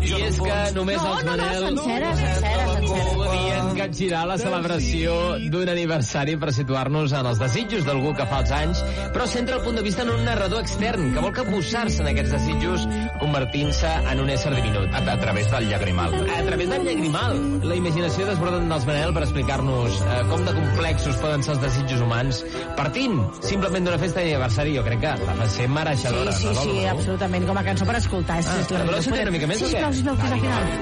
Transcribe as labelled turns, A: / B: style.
A: I és que només els Manel podien capgirar la celebració d'un aniversari per situar-nos en els desitjos d'algú que fa els anys, però centra el punt de vista en un narrador extern que vol capbussar-se en aquests desitjos convertint-se en un ésser diminut.
B: A través del llagrimal.
A: A través del llagrimal. La imaginació desbordant dels Manel per explicar-nos com de complexos poden ser els desitjos humans, partint simplement d'una festa d'aniversari. Jo crec que la va ser mereixedora.
C: Sí, absolutament, com a cançó per escoltar.
A: Voleu sentir una mica més o què?
C: Sisplau, fins al final.